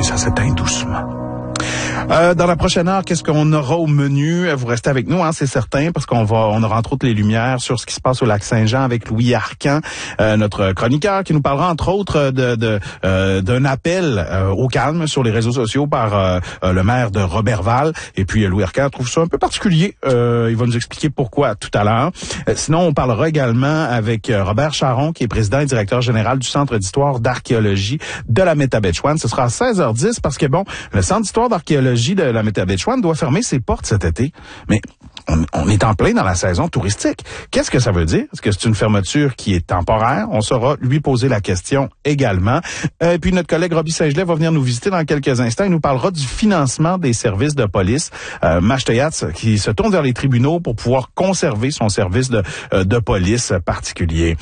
et ça s'éteint doucement. Dans la prochaine heure, qu'est-ce qu'on aura au menu? Vous restez avec nous, c'est certain, parce on aura entre autres les lumières sur ce qui se passe au lac Saint-Jean avec Louis Arcan, notre chroniqueur, qui nous parlera entre autres d'un appel au calme sur les réseaux sociaux par le maire de Roberval. Et puis Louis Arcan trouve ça un peu particulier. Il va nous expliquer pourquoi tout à l'heure. Sinon, on parlera également avec Robert Charron, qui est président et directeur général du Centre d'histoire d'archéologie de la Métabetchouane. Ce sera à 16h10 parce que le Centre d'histoire d'archéologie de la Métabetchouane doit fermer ses portes cet été. Mais on est en plein dans la saison touristique. Qu'est-ce que ça veut dire? Est-ce que c'est une fermeture qui est temporaire? On saura lui poser la question également. Puis notre collègue Robbie Saint-Gelais va venir nous visiter dans quelques instants. Il nous parlera du financement des services de police. Machteyatz qui se tourne vers les tribunaux pour pouvoir conserver son service de police particulier.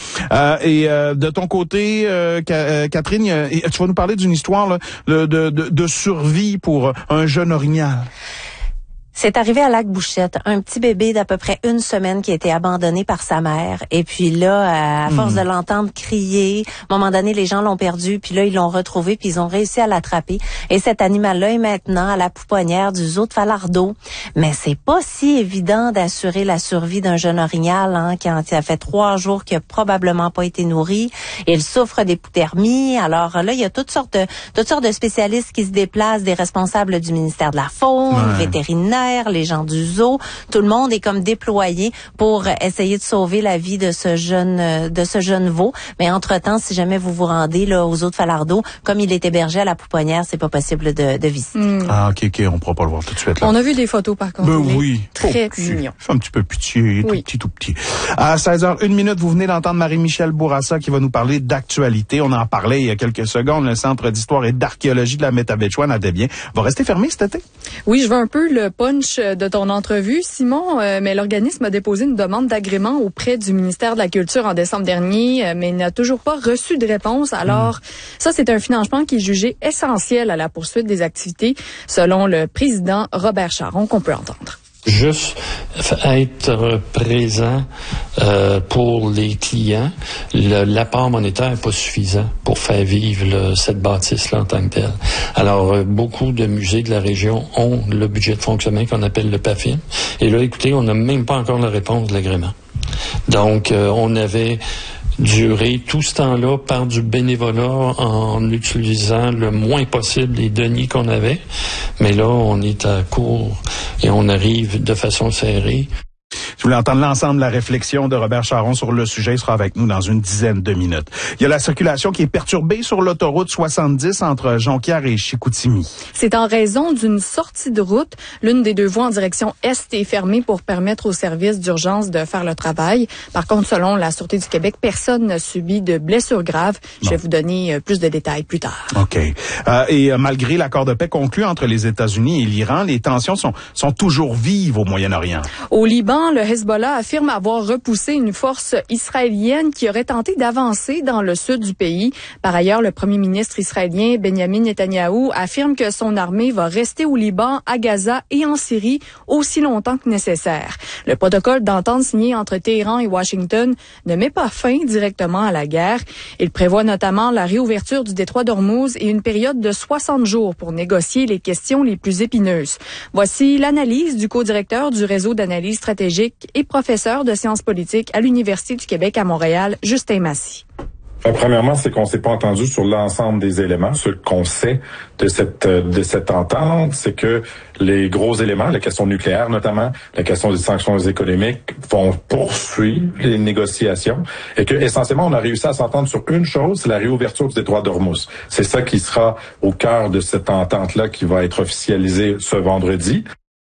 De ton côté, Catherine, tu vas nous parler d'une histoire là, de survie pour un jeune orignal. C'est arrivé à Lac-Bouchette, un petit bébé d'à peu près 1 semaine qui a été abandonné par sa mère. Et puis là, à force de l'entendre crier, à un moment donné, les gens l'ont perdu. Puis là, ils l'ont retrouvé, puis ils ont réussi à l'attraper. Et cet animal-là est maintenant à la pouponnière du zoo de Falardeau. Mais c'est pas si évident d'assurer la survie d'un jeune orignal qui a fait 3 jours qu'il a probablement pas été nourri. Il souffre d'hypothermie. Alors là, il y a toutes sortes de spécialistes qui se déplacent, des responsables du ministère de la Faune, vétérinaires, les gens du zoo, tout le monde est comme déployé pour essayer de sauver la vie de ce jeune veau. Mais entre-temps, si jamais vous vous rendez là aux eaux de Falardeau, comme il est hébergé à la pouponnière, c'est pas possible de visiter. Ah, ok, on pourra pas le voir tout de suite. Là. On a vu des photos par contre. Oui. Très mignon. Il fait un petit peu pitié, tout petit. À 16h01, vous venez d'entendre Marie-Michel Bourassa qui va nous parler d'actualité. On en parlait il y a quelques secondes. Le Centre d'histoire et d'archéologie de la Métabetchouane à Desbiens va rester fermé cet été? Oui, je veux un peu le punch de ton entrevue, Simon, mais l'organisme a déposé une demande d'agrément auprès du ministère de la Culture en décembre dernier, mais il n'a toujours pas reçu de réponse. Alors, ça, c'est un financement qui est jugé essentiel à la poursuite des activités, selon le président Robert Charron, qu'on peut entendre. Juste être présent pour les clients, l'apport monétaire n'est pas suffisant pour faire vivre cette bâtisse-là en tant que telle. Alors, beaucoup de musées de la région ont le budget de fonctionnement qu'on appelle le PAFIM. Et là, écoutez, on n'a même pas encore la réponse de l'agrément. Donc, on avait duré tout ce temps-là par du bénévolat en utilisant le moins possible les deniers qu'on avait. Mais là, on est à court et on arrive de façon serrée. Si vous voulez entendre l'ensemble de la réflexion de Robert Charron sur le sujet, il sera avec nous dans une dizaine de minutes. Il y a la circulation qui est perturbée sur l'autoroute 70 entre Jonquière et Chicoutimi. C'est en raison d'une sortie de route. L'une des 2 voies en direction est est fermée pour permettre aux services d'urgence de faire le travail. Par contre, selon la Sûreté du Québec, personne n'a subi de blessures graves. Je vais vous donner plus de détails plus tard. OK. Et malgré l'accord de paix conclu entre les États-Unis et l'Iran, les tensions sont toujours vives au Moyen-Orient. Au Liban, le Hezbollah affirme avoir repoussé une force israélienne qui aurait tenté d'avancer dans le sud du pays. Par ailleurs, le premier ministre israélien Benjamin Netanyahou affirme que son armée va rester au Liban, à Gaza et en Syrie aussi longtemps que nécessaire. Le protocole d'entente signé entre Téhéran et Washington ne met pas fin directement à la guerre. Il prévoit notamment la réouverture du détroit d'Ormuz et une période de 60 jours pour négocier les questions les plus épineuses. Voici l'analyse du co-directeur du réseau d'analyse stratégique et professeur de sciences politiques à l'Université du Québec à Montréal, Justin Massy. Premièrement, c'est qu'on s'est pas entendu sur l'ensemble des éléments. Ce qu'on sait de cette entente, c'est que les gros éléments, la question nucléaire notamment, la question des sanctions économiques, vont poursuivre les négociations et que essentiellement on a réussi à s'entendre sur une chose, c'est la réouverture du détroit d'Ormuz. C'est ça qui sera au cœur de cette entente-là qui va être officialisée ce vendredi.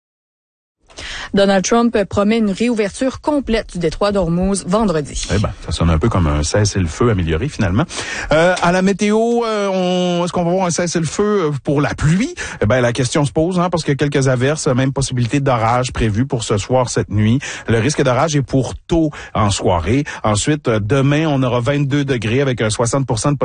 Donald Trump promet une réouverture complète du détroit d'Ormuz vendredi. Ça sonne un peu comme un cessez-le-feu amélioré finalement. À la météo, est-ce qu'on va voir un cessez-le-feu pour la pluie? La question se pose, parce qu'il y a quelques averses, même possibilité d'orage prévue pour ce soir, cette nuit. Le risque d'orage est pour tôt en soirée. Ensuite, demain, on aura 22 degrés avec un 60% de